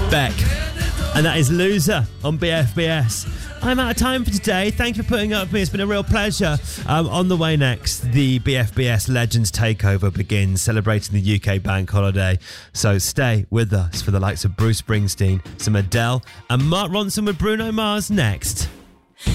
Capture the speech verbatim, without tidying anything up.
Beck. And that is Loser on B F B S. I'm out of time for today. Thank you for putting up with me. It's been a real pleasure. Um, on the way next, the B F B S Legends Takeover begins, celebrating the U K bank holiday. So stay with us for the likes of Bruce Springsteen, some Adele, and Mark Ronson with Bruno Mars next.